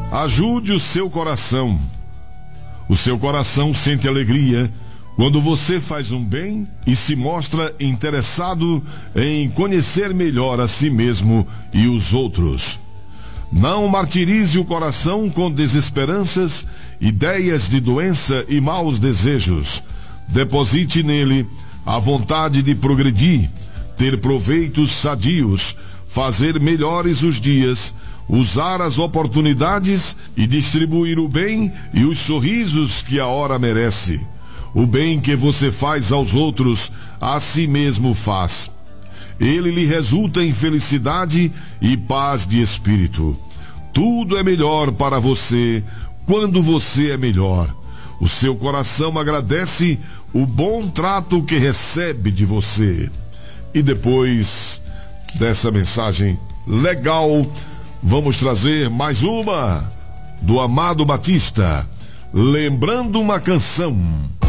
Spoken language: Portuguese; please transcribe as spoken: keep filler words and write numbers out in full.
Ajude o seu coração. O seu coração sente alegria quando você faz um bem e se mostra interessado em conhecer melhor a si mesmo e os outros. Não martirize o coração com desesperanças, ideias de doença e maus desejos. Deposite nele a vontade de progredir, ter proveitos sadios, fazer melhores os dias, usar as oportunidades e distribuir o bem e os sorrisos que a hora merece. O bem que você faz aos outros, a si mesmo faz. Ele lhe resulta em felicidade e paz de espírito. Tudo é melhor para você quando você é melhor. O seu coração agradece o bom trato que recebe de você. E depois dessa mensagem legal, vamos trazer mais uma do Amado Batista, lembrando uma canção.